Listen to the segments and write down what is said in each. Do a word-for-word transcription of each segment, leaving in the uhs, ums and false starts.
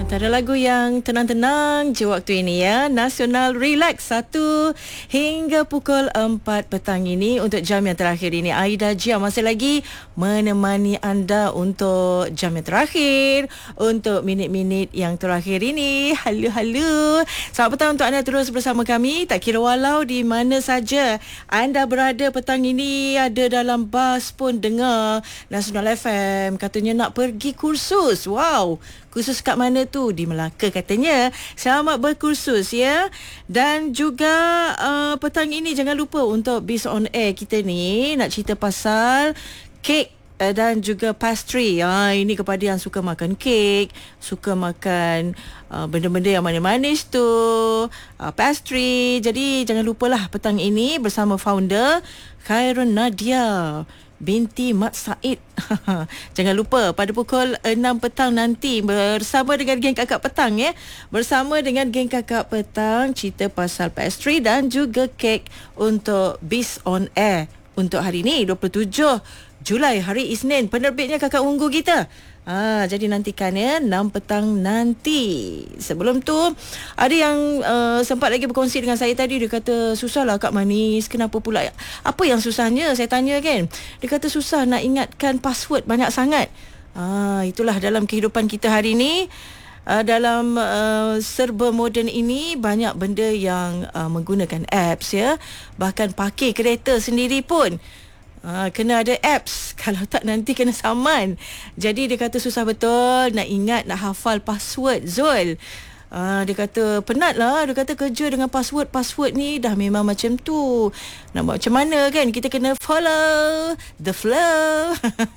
Antara lagu yang tenang-tenang je waktu ini ya. Nasional Relax satu hingga pukul empat petang ini untuk jam yang terakhir ini. Aida Jia masih lagi menemani anda untuk jam yang terakhir, untuk minit-minit yang terakhir ini. Halo-halo. Selamat petang untuk anda terus bersama kami. Tak kira walau di mana saja anda berada petang ini, ada dalam bas pun dengar Nasional F M. Katanya nak pergi kursus. Wow. Kursus kat mana tu? Di Melaka katanya. Selamat berkursus ya. Dan juga uh, petang ini jangan lupa untuk Biz on Air kita ni nak cerita pasal kek uh, dan juga pastry. Ha, ini kepada yang suka makan kek, suka makan uh, benda-benda yang manis-manis tu, uh, pastry. Jadi jangan lupalah petang ini bersama founder Khairun Nadia binti Mat Said. Jangan lupa pada pukul enam petang nanti bersama dengan geng kakak petang ya. Bersama dengan geng kakak petang cerita pasal pastry dan juga kek untuk Biz on Air untuk hari ini dua puluh tujuh Julai hari Isnin. Penerbitnya kakak Unggu kita. Ha, jadi nantikan ya enam petang nanti. Sebelum tu ada yang uh, sempat lagi berkongsi dengan saya tadi. Dia kata susahlah Kak Manis. Kenapa pula? Apa yang susahnya? Saya tanya kan. Dia kata susah nak ingatkan password banyak sangat. Ha, itulah dalam kehidupan kita hari ni. Uh, dalam uh, serba moden ini banyak benda yang uh, menggunakan apps ya. Bahkan parkir kereta sendiri pun Ha, kena ada apps. Kalau tak nanti kena saman. Jadi dia kata susah betul nak ingat, nak hafal password Zul. Ha, dia kata penat lah. Dia kata kerja dengan password-password ni dah memang macam tu. Nak buat macam mana kan? Kita kena follow the flow.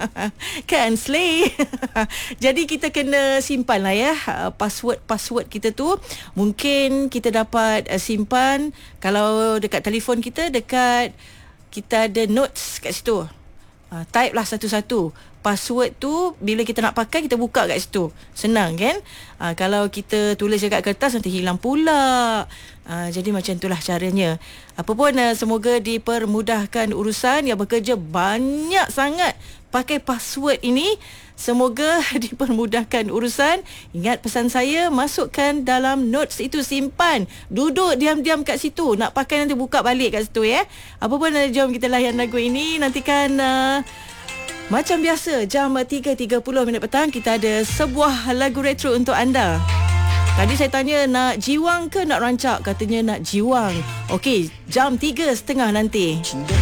Kan slay. Jadi kita kena simpan lah ya password-password kita tu. Mungkin kita dapat uh, simpan. Kalau dekat telefon kita, dekat kita ada notes kat situ. Uh, type lah satu-satu. Password tu bila kita nak pakai, kita buka kat situ. Senang kan? Uh, kalau kita tulis dekat kertas nanti hilang pula. Uh, jadi macam itulah caranya. Apa pun uh, semoga dipermudahkan urusan yang bekerja banyak sangat pakai password ini. Semoga dipermudahkan urusan. Ingat pesan saya, masukkan dalam notes itu, simpan. Duduk diam-diam kat situ. Nak pakai nanti buka balik kat situ ya. Apa pun, jom kita layan lagu ini. Nantikan uh, macam biasa jam tiga tiga puluh minit petang kita ada sebuah lagu retro untuk anda. Tadi saya tanya nak jiwang ke nak rancak? Katanya nak jiwang. Okey, jam tiga setengah nanti.